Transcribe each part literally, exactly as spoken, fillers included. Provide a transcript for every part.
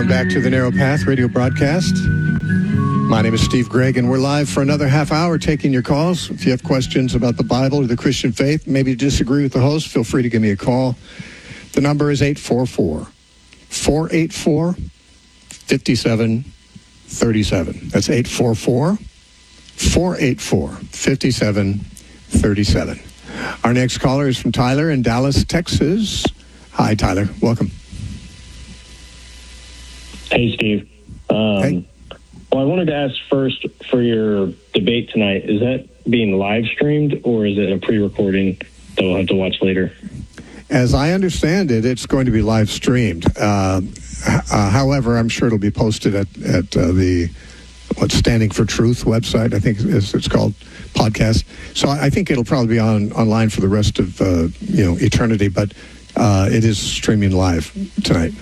Welcome back to the Narrow Path radio broadcast. My name is Steve Gregg, and we're live for another half hour taking your calls. If you have questions about the Bible or the Christian faith, maybe disagree with the host, feel free to give me a call. The number is eight four four, four eight four, five seven three seven. That's eight four four, four eight four, five seven three seven. Our next caller is from Tyler in Dallas, Texas. Hi, Tyler. Welcome. Hey, Steve. Um, hey. Well, I wanted to ask first for your debate tonight. Is that being live streamed or is it a pre-recording that we'll have to watch later? As I understand it, it's going to be live streamed. Uh, uh, however, I'm sure it'll be posted at, at uh, the what's Standing for Truth website, I think is it's called, podcast. So I think it'll probably be on online for the rest of uh, you know eternity, but uh, it is streaming live tonight.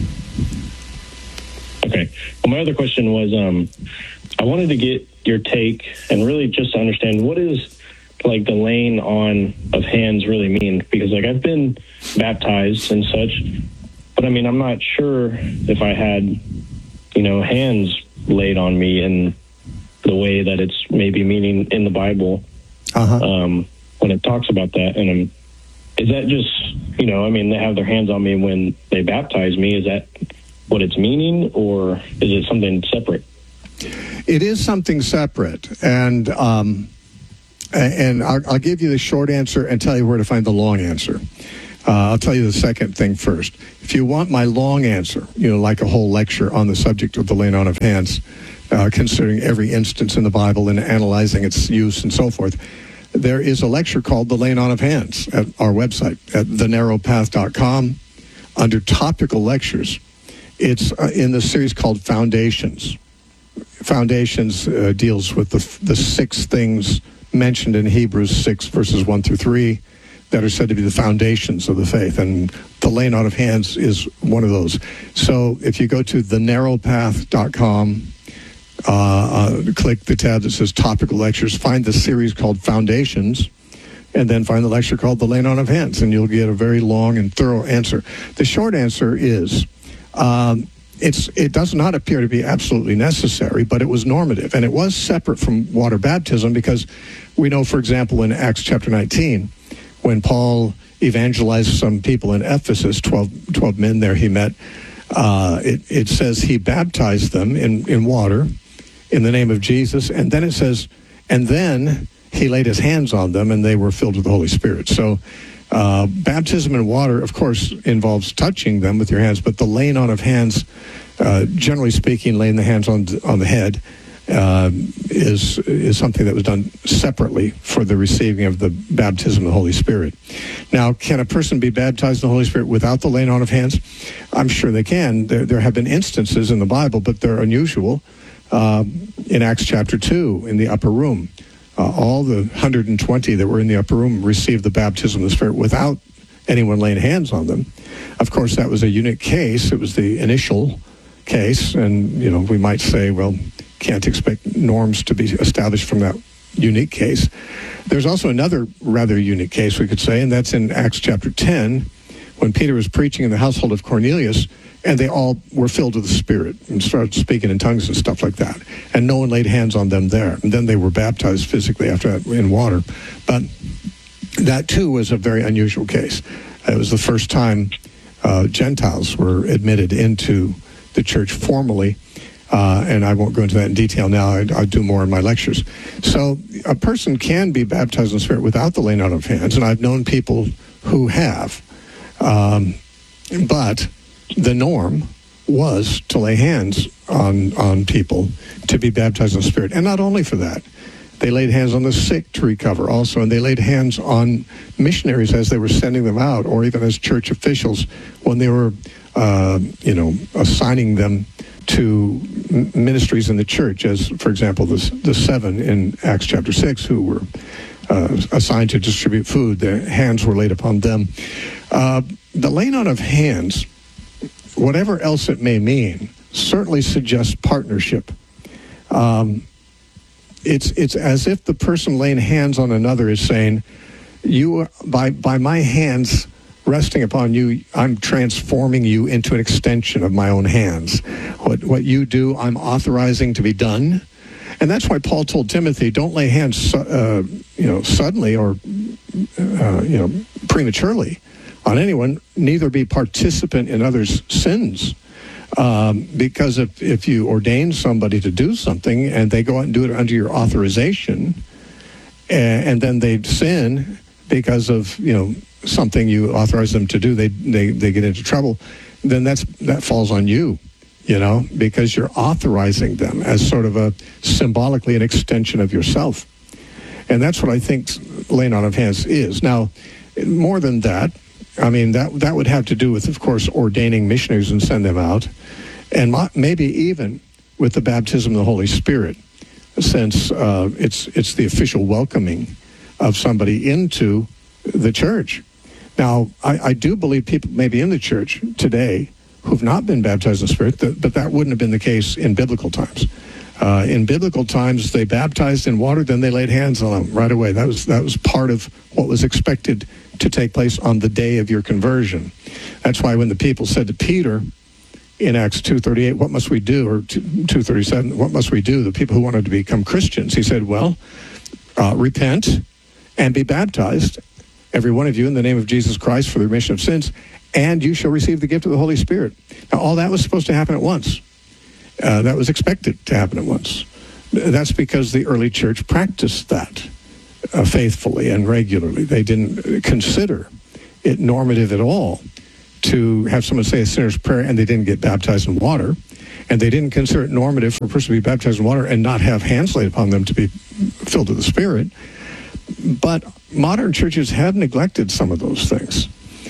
Okay. Well, my other question was, um, I wanted to get your take and really just to understand what is like the laying on of hands really mean? Because like I've been baptized and such, but I mean, I'm not sure if I had, you know, hands laid on me in the way that it's maybe meaning in the Bible, uh-huh. um, when it talks about that. And um, is that just, you know, I mean, they have their hands on me when they baptize me. Is that what it's meaning, or is it something separate? It is something separate, and um, and I'll, I'll give you the short answer and tell you where to find the long answer. Uh, I'll tell you the second thing first. If you want my long answer, you know, like a whole lecture on the subject of the laying on of hands, uh, considering every instance in the Bible and analyzing its use and so forth, there is a lecture called The Laying On of Hands at our website at the narrow path dot com under topical lectures. It's uh, in the series called Foundations. Foundations uh, deals with the the six things mentioned in Hebrews six, verses one through three, that are said to be the foundations of the faith. And the laying on of hands is one of those. So if you go to the narrow path dot com, uh, uh, click the tab that says Topical Lectures, find the series called Foundations, and then find the lecture called The Laying On of Hands, and you'll get a very long and thorough answer. The short answer is, Um, it's it does not appear to be absolutely necessary, but it was normative, and it was separate from water baptism, because we know, for example, in Acts chapter nineteen, when Paul evangelized some people in Ephesus, twelve, twelve men there he met, uh, it, it says he baptized them in, in water in the name of Jesus, and then it says, and then he laid his hands on them, and they were filled with the Holy Spirit. So Uh, baptism in water, of course, involves touching them with your hands, but the laying on of hands, uh, generally speaking, laying the hands on on the head, uh, is is something that was done separately for the receiving of the baptism of the Holy Spirit. Now, can a person be baptized in the Holy Spirit without the laying on of hands? I'm sure they can. There, there have been instances in the Bible, but they're unusual. Uh, in Acts chapter two, in the upper room, Uh, all the one hundred twenty that were in the upper room received the baptism of the Spirit without anyone laying hands on them. Of course, that was a unique case. It was the initial case, and, you know, we might say, well, can't expect norms to be established from that unique case. There's also another rather unique case, we could say, and that's in Acts chapter ten, when Peter was preaching in the household of Cornelius, and they all were filled with the Spirit and started speaking in tongues and stuff like that. And no one laid hands on them there. And then they were baptized physically after that in water. But that, too, was a very unusual case. It was the first time uh, Gentiles were admitted into the church formally. Uh, and I won't go into that in detail now. I, I'll do more in my lectures. So a person can be baptized in the Spirit without the laying on of hands. And I've known people who have. Um, but the norm was to lay hands on on people to be baptized in the Spirit. And not only for that, they laid hands on the sick to recover also, and they laid hands on missionaries as they were sending them out, or even as church officials when they were, uh, you know, assigning them to ministries in the church, as, for example, the, the seven in Acts chapter six who were uh, assigned to distribute food. Their hands were laid upon them. Uh, the laying on of hands, whatever else it may mean, certainly suggests partnership. Um, it's it's as if the person laying hands on another is saying, "You by by my hands, resting upon you, I'm transforming you into an extension of my own hands. What what you do, I'm authorizing to be done. And that's why Paul told Timothy, don't lay hands, uh, you know, suddenly or, uh, you know, prematurely on anyone, neither be participant in others' sins. Um, because if, if you ordain somebody to do something and they go out and do it under your authorization, and, and then they sin because of, you know, something you authorize them to do, they, they, they get into trouble, then that's that falls on you. You know, because you're authorizing them as sort of a symbolically an extension of yourself. And that's what I think laying on of hands is. Now, more than that, I mean, that that would have to do with, of course, ordaining missionaries and send them out, and mo- maybe even with the baptism of the Holy Spirit, since uh, it's it's the official welcoming of somebody into the church. Now, I, I do believe people maybe in the church today who've not been baptized in the Spirit, but that wouldn't have been the case in biblical times. Uh, in biblical times, they baptized in water, then they laid hands on them right away. That was that was part of what was expected to take place on the day of your conversion. That's why when the people said to Peter in Acts two thirty-eight, what must we do, or two thirty-seven, what must we do, the people who wanted to become Christians, he said, well, uh, repent and be baptized, every one of you, in the name of Jesus Christ for the remission of sins, and you shall receive the gift of the Holy Spirit. Now, all that was supposed to happen at once. Uh, that was expected to happen at once. That's because the early church practiced that uh, faithfully and regularly. They didn't consider it normative at all to have someone say a sinner's prayer and they didn't get baptized in water. And they didn't consider it normative for a person to be baptized in water and not have hands laid upon them to be filled with the Spirit. But modern churches have neglected some of those things.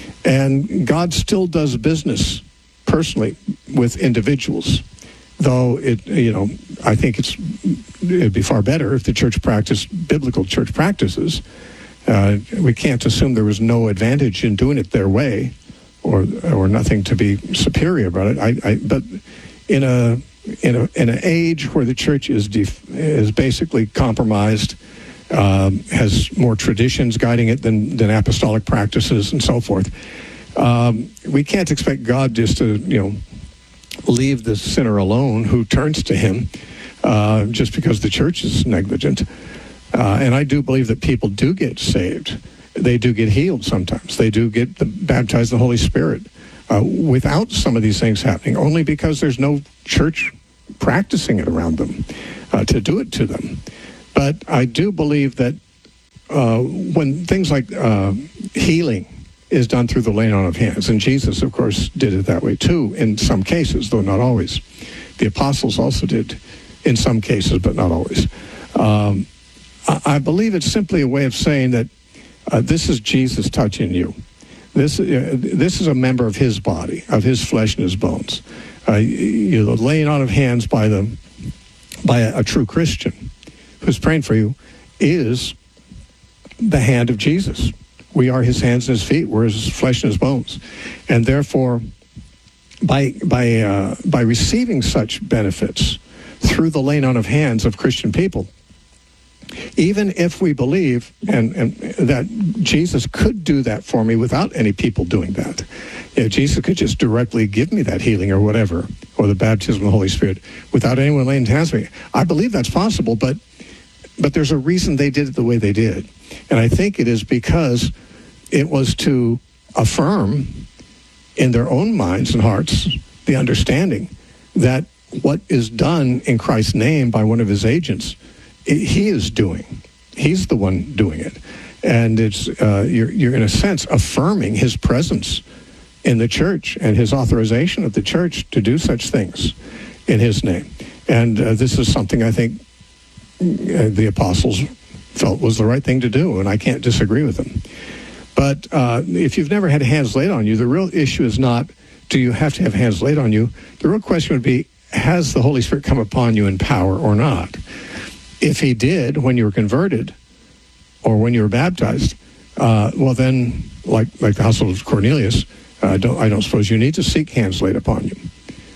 And God still does business personally with individuals, though it, you know, I think it's it'd be far better if the church practiced biblical church practices. Uh, we can't assume there was no advantage in doing it their way, or or nothing to be superior about it. I, I but in a in a in an age where the church is def, is basically compromised, um, has more traditions guiding it than than apostolic practices and so forth. Um, we can't expect God just to, you know, leave the sinner alone who turns to him uh, just because the church is negligent. Uh, and I do believe that people do get saved. They do get healed sometimes. They do get the, baptized in the Holy Spirit uh, without some of these things happening, only because there's no church practicing it around them uh, to do it to them. But I do believe that uh, when things like uh, healing is done through the laying on of hands, and Jesus, of course, did it that way too in some cases, though not always. The apostles also did in some cases, but not always. Um, I, I believe it's simply a way of saying that uh, this is Jesus touching you. This uh, this is a member of his body, of his flesh and his bones. Uh, you know, the laying on of hands by the by a, a true Christian who's praying for you is the hand of Jesus. We are his hands and his feet. We're his flesh and his bones. And therefore, by by uh, by receiving such benefits through the laying on of hands of Christian people, even if we believe and, and that Jesus could do that for me without any people doing that, you know, Jesus could just directly give me that healing or whatever, or the baptism of the Holy Spirit, without anyone laying hands on me. I believe that's possible, but but there's a reason they did it the way they did. And I think it is because it was to affirm in their own minds and hearts the understanding that what is done in Christ's name by one of his agents, it, he is doing. He's the one doing it. And it's uh, you're, you're, in a sense, affirming his presence in the church and his authorization of the church to do such things in his name. And uh, this is something I think uh, the apostles felt was the right thing to do, and I can't disagree with them. But uh, if you've never had hands laid on you, the real issue is not, do you have to have hands laid on you? The real question would be, has the Holy Spirit come upon you in power or not? If he did when you were converted or when you were baptized, uh, well then, like like the household of Cornelius, uh, don't, I don't suppose you need to seek hands laid upon you.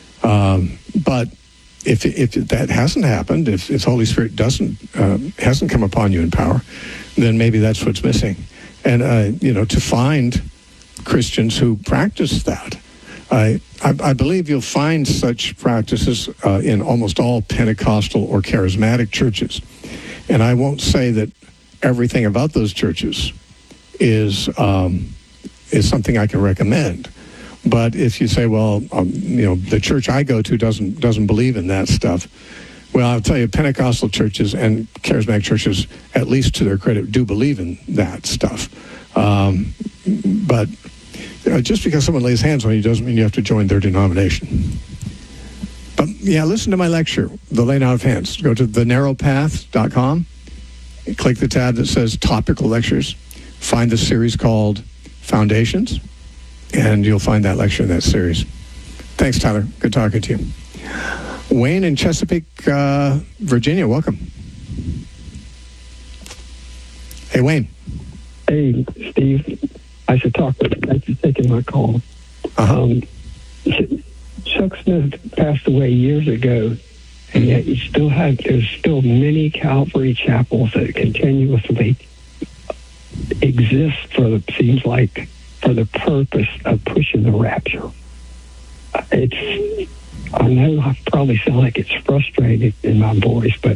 Um, but if if that hasn't happened, if, if the Holy Spirit doesn't uh, hasn't come upon you in power, then maybe that's what's missing. And, uh, you know, to find Christians who practice that. I, I, I believe you'll find such practices uh, in almost all Pentecostal or charismatic churches. And I won't say that everything about those churches is um, is something I can recommend. But if you say, well, um, you know, the church I go to doesn't doesn't believe in that stuff, well, I'll tell you, Pentecostal churches and charismatic churches, at least to their credit, do believe in that stuff. Um, but uh, just because someone lays hands on you doesn't mean you have to join their denomination. But yeah, listen to my lecture, The Laying Out of Hands. Go to the narrow path dot com, click the tab that says Topical Lectures, find the series called Foundations, and you'll find that lecture in that series. Thanks, Tyler. Good talking to you. Wayne in Chesapeake, uh, Virginia, welcome. Hey, Wayne. Hey, Steve. I should talk. Thanks for taking my call. Uh-huh. Um, Chuck Smith passed away years ago, and yet you still have, there's still many Calvary chapels that continuously exist for the, seems like, for the purpose of pushing the rapture. It's, I know I probably sound like it's frustrated in my voice, but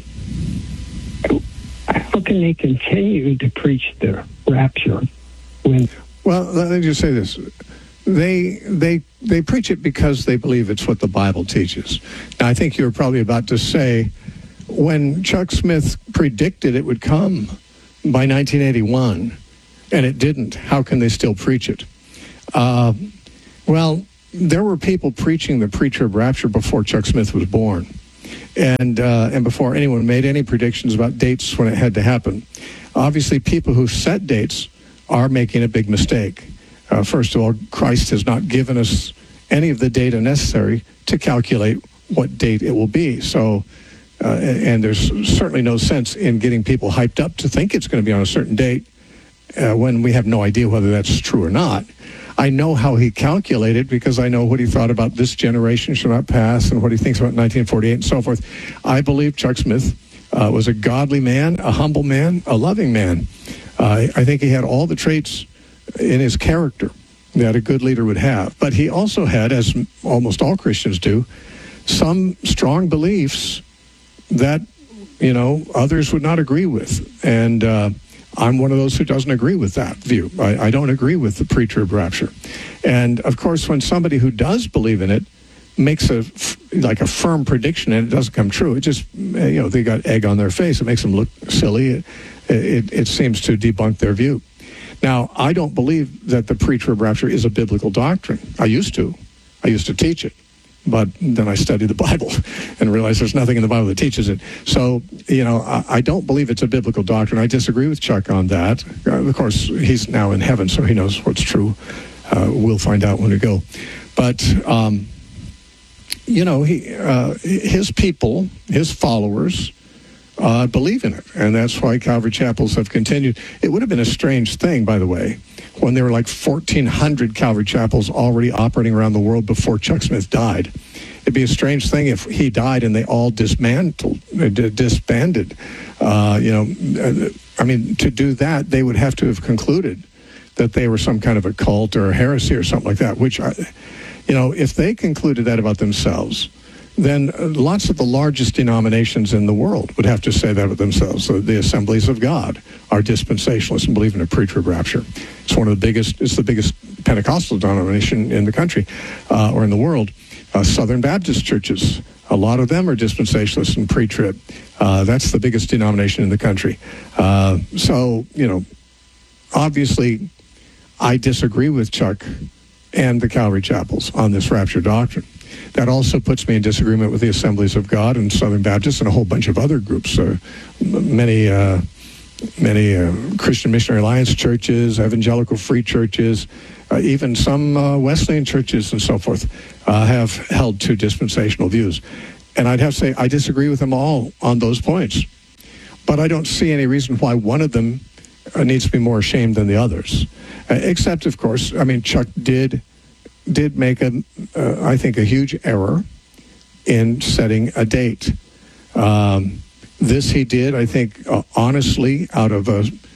how can they continue to preach the rapture when... Well, let me just say this. They they they preach it because they believe it's what the Bible teaches. Now, I think you were probably about to say, when Chuck Smith predicted it would come by nineteen eighty-one, and it didn't, how can they still preach it? Uh, well, there were people preaching the pre-trib rapture before Chuck Smith was born, and uh, and before anyone made any predictions about dates when it had to happen. Obviously, people who set dates are making a big mistake. Uh, first of all, Christ has not given us any of the data necessary to calculate what date it will be. So, uh, and there's certainly no sense in getting people hyped up to think it's going to be on a certain date uh, when we have no idea whether that's true or not. I know how he calculated because I know what he thought about this generation shall not pass and what he thinks about nineteen forty-eight and so forth. I believe Chuck Smith uh, was a godly man, a humble man, a loving man. Uh, I think he had all the traits in his character that a good leader would have. But he also had, as almost all Christians do, some strong beliefs that, you know, others would not agree with. And uh, I'm one of those who doesn't agree with that view. I, I don't agree with the pre-trib rapture. And, of course, when somebody who does believe in it makes a, like a firm prediction and it doesn't come true, it just, you know, they got egg on their face. It makes them look silly. It, it, it seems to debunk their view. Now, I don't believe that the pre-trib rapture is a biblical doctrine. I used to. I used to teach it. But then I studied the Bible and realized there's nothing in the Bible that teaches it. So, you know, I, I don't believe it's a biblical doctrine. I disagree with Chuck on that. Uh, of course, he's now in heaven, so he knows what's true. Uh, we'll find out when we go. But, um, you know, he, uh, his people, his followers, Uh, believe in it, and that's why Calvary chapels have continued. It would have been a strange thing, by the way, when there were like fourteen hundred Calvary chapels already operating around the world before Chuck Smith died. It'd be a strange thing if he died and they all dismantled, uh, disbanded. Uh, you know, I mean, to do that, they would have to have concluded that they were some kind of a cult or a heresy or something like that, which, I, you know, if they concluded that about themselves, then lots of the largest denominations in the world would have to say that of themselves. So the Assemblies of God are dispensationalists and believe in a pre-trib rapture. It's one of the biggest, it's the biggest Pentecostal denomination in the country uh, or in the world. Uh, Southern Baptist churches, a lot of them are dispensationalists and pre-trib. Uh, that's the biggest denomination in the country. Uh, so, you know, obviously I disagree with Chuck and the Calvary chapels on this rapture doctrine. That also puts me in disagreement with the Assemblies of God and Southern Baptists and a whole bunch of other groups. Uh, many uh, many uh, Christian Missionary Alliance churches, evangelical free churches, uh, even some uh, Wesleyan churches and so forth uh, have held to dispensational views. And I'd have to say I disagree with them all on those points. But I don't see any reason why one of them uh, needs to be more ashamed than the others. Uh, except, of course, I mean, Chuck did... did make, a, uh, I think, a huge error in setting a date. Um, this he did, I think, uh, honestly, out of a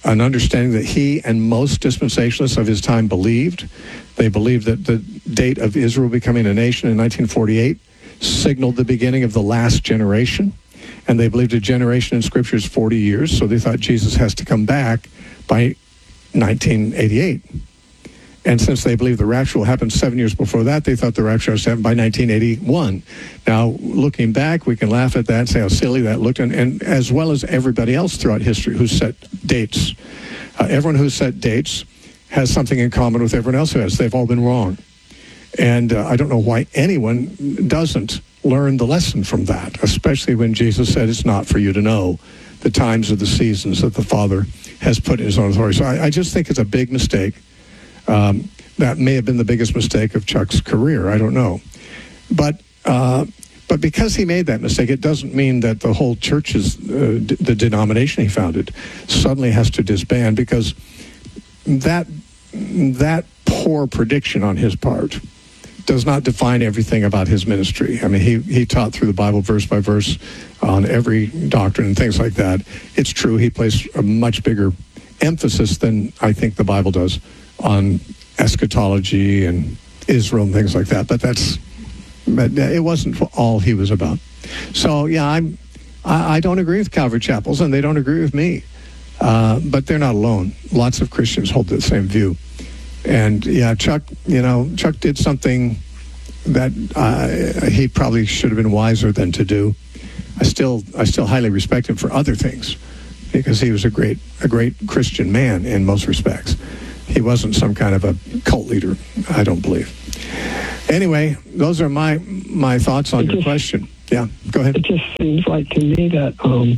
an understanding that he and most dispensationalists of his time believed. They believed that the date of Israel becoming a nation in nineteen forty-eight signaled the beginning of the last generation. And they believed a generation in Scripture is forty years, so they thought Jesus has to come back by nineteen eighty-eight. And since they believed the rapture will happen seven years before that, they thought the rapture has to happen by nineteen eighty-one. Now, looking back, we can laugh at that and say how silly that looked, and, and as well as everybody else throughout history who set dates. Uh, everyone who set dates has something in common with everyone else who has. They've all been wrong. And uh, I don't know why anyone doesn't learn the lesson from that, especially when Jesus said it's not for you to know the times or the seasons that the Father has put in his own authority. So I, I just think it's a big mistake. Um, that may have been the biggest mistake of Chuck's career. I don't know. But uh, but because he made that mistake, it doesn't mean that the whole church's, uh, d- the denomination he founded, suddenly has to disband, because that that poor prediction on his part does not define everything about his ministry. I mean, he, he taught through the Bible verse by verse on every doctrine and things like that. It's true, he placed a much bigger emphasis than I think the Bible does on eschatology and Israel and things like that. But that's, but it wasn't all he was about. So, yeah, I'm, I, I don't agree with Calvary Chapels, and they don't agree with me. Uh, but they're not alone. Lots of Christians hold the same view. And yeah, Chuck, you know, Chuck did something that uh, he probably should have been wiser than to do. I still, I still highly respect him for other things, because he was a great, a great Christian man in most respects. He wasn't some kind of a cult leader, I don't believe. Anyway, those are my my thoughts on it your just, question. Yeah, go ahead. It just seems like to me that, um,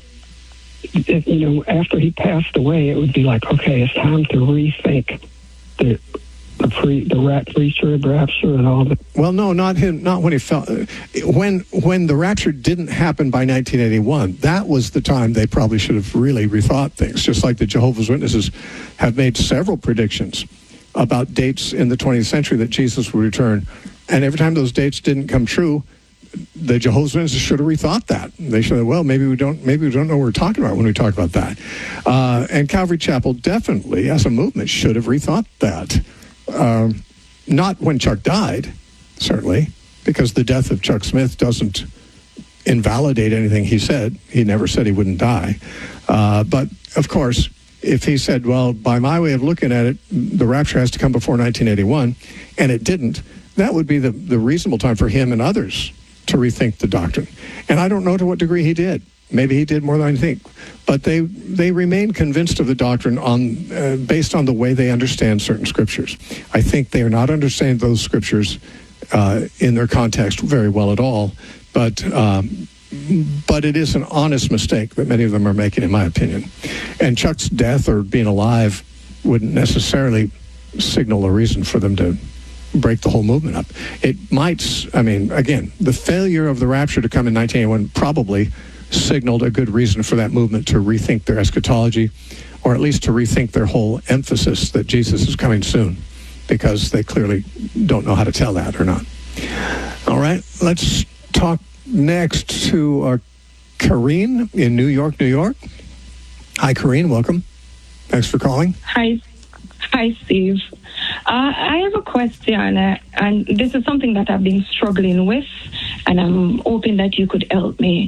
if, you know, after he passed away, it would be like, okay, it's time to rethink the the pre the rat preacher, the rapture, and all that. Well, no, not him. Not when he fell. When when the rapture didn't happen by nineteen eighty-one, that was the time they probably should have really rethought things. Just like the Jehovah's Witnesses have made several predictions about dates in the twentieth century that Jesus would return, and every time those dates didn't come true, the Jehovah's Witnesses should have rethought that. They should have. Well, maybe we don't. Maybe we don't know what we're talking about when we talk about that. Uh, and Calvary Chapel definitely, as a movement, should have rethought that. Um, not when Chuck died, certainly, because the death of Chuck Smith doesn't invalidate anything he said. He never said he wouldn't die. Uh, but, of course, if he said, well, by my way of looking at it, the rapture has to come before nineteen eighty-one, and it didn't, that would be the, the reasonable time for him and others to rethink the doctrine. And I don't know to what degree he did. Maybe he did more than I think. But they they remain convinced of the doctrine on uh, based on the way they understand certain scriptures. I think they are not understanding those scriptures uh, in their context very well at all. But um, but it is an honest mistake that many of them are making, in my opinion. And Chuck's death or being alive wouldn't necessarily signal a reason for them to break the whole movement up. It might, I mean, again, the failure of the rapture to come in nineteen eighty-one probably signaled a good reason for that movement to rethink their eschatology, or at least to rethink their whole emphasis that Jesus is coming soon, because they clearly don't know how to tell that or not. All right, let's talk next to uh, Karine in New York, New York. Hi, Karine, welcome. Thanks for calling. Hi, hi, Steve. Uh, I have a question, uh, and this is something that I've been struggling with, and I'm hoping that you could help me.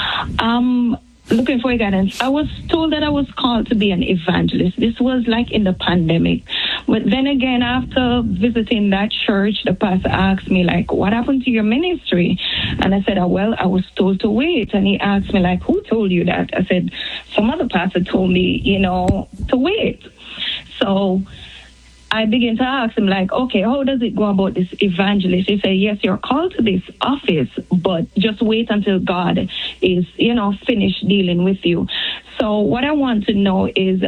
Um, looking for guidance. I was told that I was called to be an evangelist. This was like in the pandemic. But then again, after visiting that church, the pastor asked me, like, what happened to your ministry? And I said, oh, well, I was told to wait. And he asked me, like, who told you that? I said, some other pastor told me, you know, to wait. So I began to ask him, like, okay, how does it go about this evangelist? He said, yes, you're called to this office, but just wait until God is, you know, finished dealing with you. So what I want to know is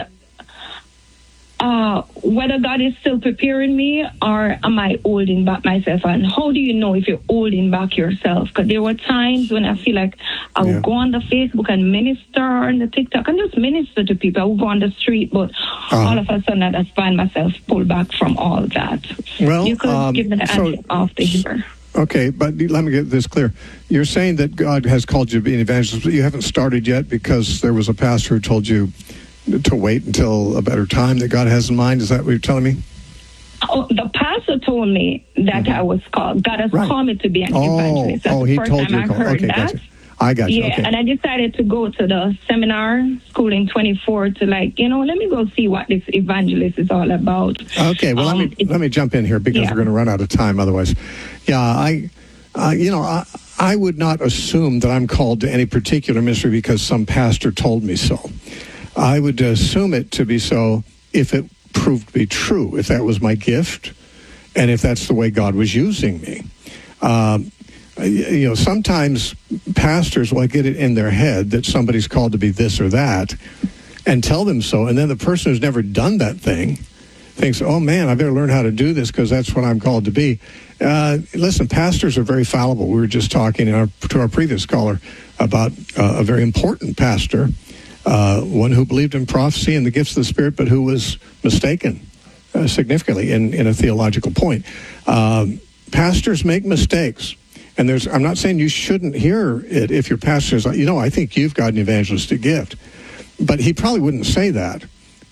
uh, whether God is still preparing me, or am I holding back myself? And how do you know if you're holding back yourself? Because there were times when I feel like I would yeah. go on the Facebook and minister, on the TikTok, and just minister to people. I would go on the street, but uh-huh. all of a sudden I just find myself pulled back from all that. Well, you could um, give me the so, answer after here. Okay, but let me get this clear. You're saying that God has called you to be an evangelist, but you haven't started yet because there was a pastor who told you to wait until a better time that God has in mind? Is that what you're telling me? Oh, the pastor told me that mm-hmm. I was called. God has right. called me to be an oh, evangelist. That's oh, the he first told time you. I Call. heard Okay, that. gotcha. I got you. Yeah, okay. and I decided to go to the seminar school in twenty-four to like, you know, let me go see what this evangelist is all about. Okay, well, um, let me let me jump in here because yeah. we're going to run out of time otherwise. Yeah, I, uh, you know, I, I would not assume that I'm called to any particular ministry because some pastor told me so. I would assume it to be so if it proved to be true, if that was my gift, and if that's the way God was using me. Um, you know, sometimes pastors will get it in their head that somebody's called to be this or that and tell them so, and then the person who's never done that thing thinks, oh man, I better learn how to do this because that's what I'm called to be. Uh, listen, pastors are very fallible. We were just talking in our, to our previous caller about uh, a very important pastor, uh, one who believed in prophecy and the gifts of the Spirit, but who was mistaken uh, significantly in, in a theological point. Um, pastors make mistakes. And there's, I'm not saying you shouldn't hear it if your pastor says, you know, I think you've got an evangelistic gift. But he probably wouldn't say that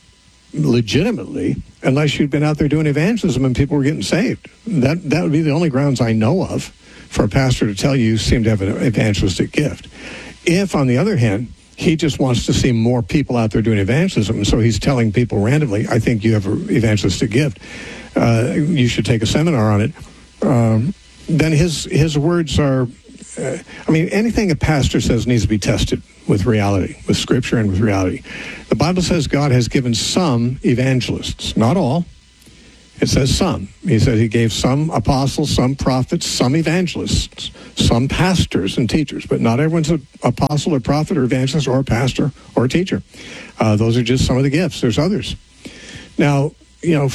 legitimately unless you'd been out there doing evangelism and people were getting saved. That that would be the only grounds I know of for a pastor to tell you you seem to have an evangelistic gift. If, on the other hand, he just wants to see more people out there doing evangelism, and so he's telling people randomly, I think you have an evangelistic gift, uh, you should take a seminar on it, um, then his his words are, uh, I mean, anything a pastor says needs to be tested with reality, with Scripture and with reality. The Bible says God has given some evangelists, not all. It says some. He said he gave some apostles, some prophets, some evangelists, some pastors and teachers, but not everyone's an apostle or prophet or evangelist or a pastor or a teacher. Uh, those are just some of the gifts. There's others. Now, you know,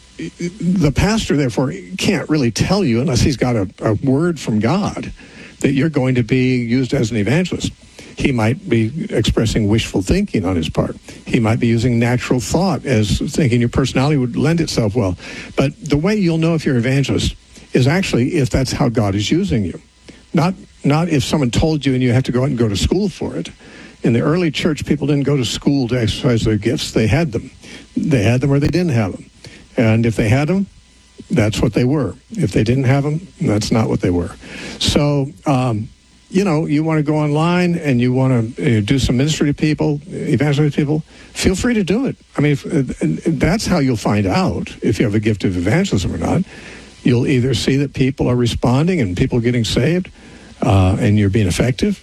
the pastor, therefore, can't really tell you, unless he's got a, a word from God, that you're going to be used as an evangelist. He might be expressing wishful thinking on his part. He might be using natural thought as thinking your personality would lend itself well. But the way you'll know if you're an evangelist is actually if that's how God is using you. Not, not if someone told you and you have to go out and go to school for it. In the early church, people didn't go to school to exercise their gifts. They had them. They had them or they didn't have them. And if they had them, that's what they were. If they didn't have them, that's not what they were. So, um, you know, you want to go online and you want to uh, do some ministry to people, evangelize people, feel free to do it. I mean, if, uh, that's how you'll find out if you have a gift of evangelism or not. You'll either see that people are responding and people are getting saved uh, and you're being effective,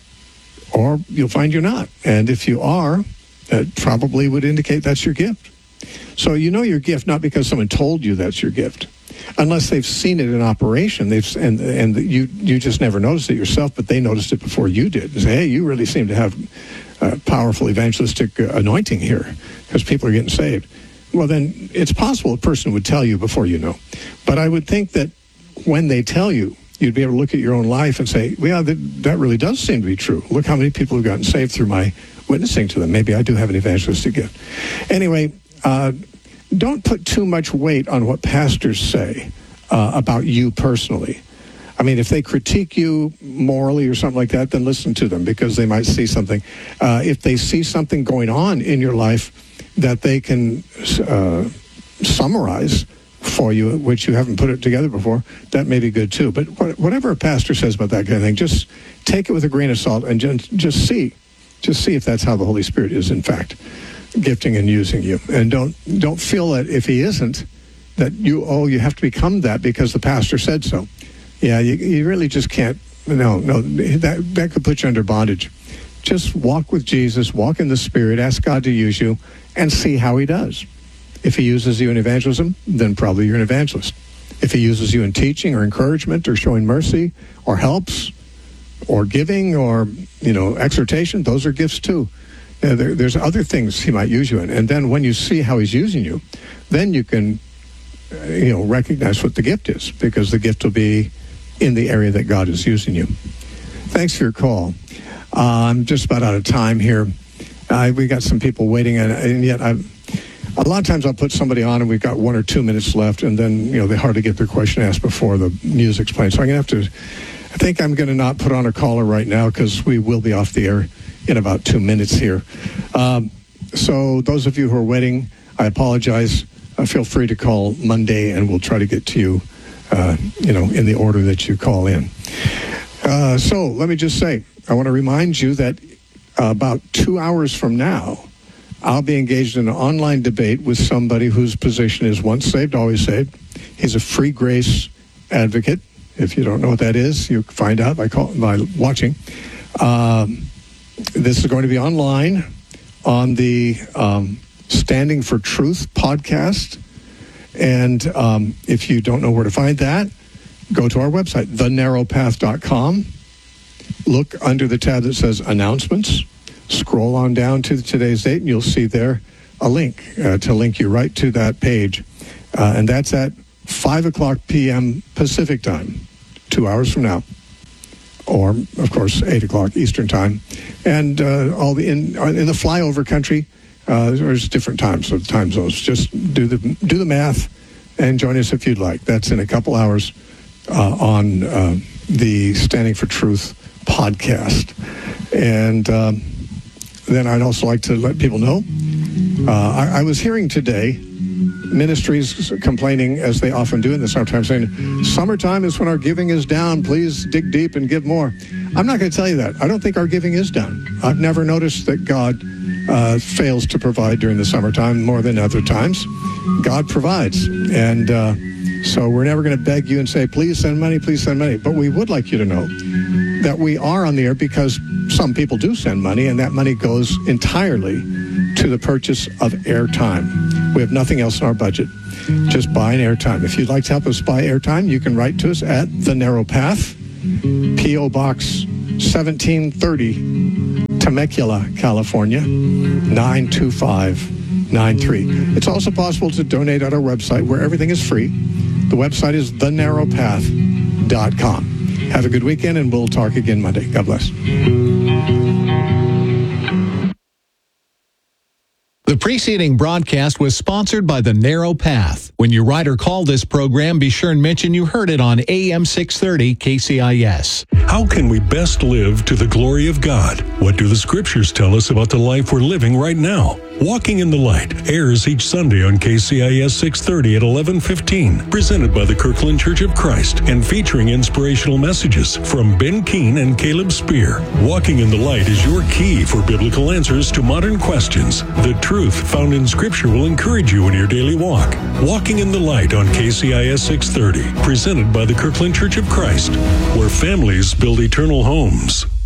or you'll find you're not. And if you are, that probably would indicate that's your gift. So you know your gift not because someone told you that's your gift, unless they've seen it in operation. They've and and you you just never noticed it yourself, but they noticed it before you did. They say, hey, you really seem to have a powerful evangelistic uh, anointing here because people are getting saved. Well, then it's possible a person would tell you before you know. But I would think that when they tell you, you'd be able to look at your own life and say, well, yeah, that, that really does seem to be true. Look how many people have gotten saved through my witnessing to them. Maybe I do have an evangelistic gift. Anyway, Uh, don't put too much weight on what pastors say uh, about you personally. I mean, if they critique you morally or something like that, then listen to them because they might see something. Uh, if they see something going on in your life that they can uh, summarize for you, which you haven't put it together before, that may be good too. But whatever a pastor says about that kind of thing, just take it with a grain of salt and just, just see. Just see if that's how the Holy Spirit is, in fact, gifting and using you. And don't don't feel that if he isn't, that you oh you have to become that because the pastor said so. Yeah, you, you really just can't. No, no, that that could put you under bondage. Just walk with Jesus, walk in the Spirit, ask God to use you, and see how he does. If he uses you in evangelism, then probably you're an evangelist. If he uses you in teaching or encouragement or showing mercy or helps or giving or, you know, exhortation, those are gifts too. Uh, there, there's other things he might use you in. And then when you see how he's using you, then you can, uh, you know, recognize what the gift is, because the gift will be in the area that God is using you. Thanks for your call. Uh, I'm just about out of time here. Uh, we got some people waiting, and, and yet I've, a lot of times I'll put somebody on and we've got one or two minutes left, and then, you know, they hardly get their question asked before the music's playing. So I'm going to have to, I think I'm going to not put on a caller right now because we will be off the air in about two minutes here. Um, so those of you who are waiting, I apologize. Uh, feel free to call Monday, and we'll try to get to you, uh, you know, in the order that you call in. Uh, so let me just say, I want to remind you that uh, about two hours from now, I'll be engaged in an online debate with somebody whose position is once saved, always saved. He's a free grace advocate. If you don't know what that is, you find out by, call, by watching. Um, this is going to be online on the um, Standing for Truth podcast. And um, if you don't know where to find that, go to our website, the narrow path dot com. Look under the tab that says Announcements. Scroll on down to today's date, and you'll see there a link uh, to link you right to that page. Uh, and that's at five o'clock p.m. Pacific time, two hours from now. Or, of course, eight o'clock Eastern time. And uh, all the in, in the flyover country, uh, there's different times, so time zones. Just do the do the math and join us if you'd like. That's in a couple hours uh, on uh, the Standing for Truth podcast. And um, then I'd also like to let people know, uh, I, I was hearing today ministries complaining, as they often do in the summertime, saying, summertime is when our giving is down. Please dig deep and give more. I'm not going to tell you that. I don't think our giving is down. I've never noticed that God uh, fails to provide during the summertime more than other times. God provides. And uh, so we're never going to beg you and say, please send money, please send money. But we would like you to know that we are on the air because some people do send money, and that money goes entirely to the purchase of airtime. We have nothing else in our budget, just buying airtime. If you'd like to help us buy airtime, you can write to us at The Narrow Path, P O. Box seventeen thirty, Temecula, California, nine two five nine three. It's also possible to donate at our website where everything is free. The website is the narrow path dot com. Have a good weekend, and we'll talk again Monday. God bless. The preceding broadcast was sponsored by The Narrow Path. When you write or call this program, be sure and mention you heard it on A M six thirty K C I S. How can we best live to the glory of God? What do the scriptures tell us about the life we're living right now? Walking in the Light airs each Sunday on K C I S six thirty at eleven fifteen, presented by the Kirkland Church of Christ and featuring inspirational messages from Ben Keene and Caleb Spear. Walking in the Light is your key for biblical answers to modern questions. The truth found in Scripture will encourage you in your daily walk. Walking in the Light on K C I S six thirty, presented by the Kirkland Church of Christ, where families build eternal homes.